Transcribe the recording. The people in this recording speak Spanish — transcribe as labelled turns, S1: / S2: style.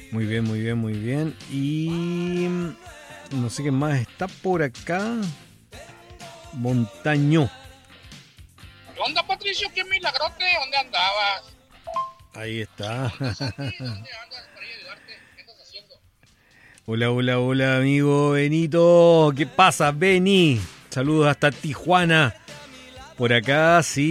S1: Muy bien, muy bien, muy bien. Y no sé qué más está por acá. Montaño.
S2: ¿Qué onda, Patricio? ¿Qué milagrote? ¿Dónde andabas?
S1: Ahí está.
S2: ¿Dónde andas, Santi? ¿Dónde andas para ir a ayudarte? ¿Qué estás haciendo?
S1: Hola, hola, hola, amigo Benito. ¿Qué pasa, Beni? Saludos hasta Tijuana. Por acá, sí.